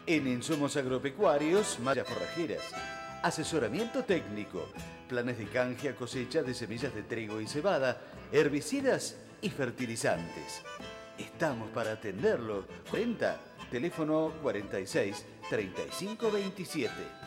En insumos agropecuarios, mallas forrajeras, asesoramiento técnico, planes de canje a cosecha de semillas de trigo y cebada, herbicidas y fertilizantes. Estamos para atenderlo. 40, teléfono 46 35 27.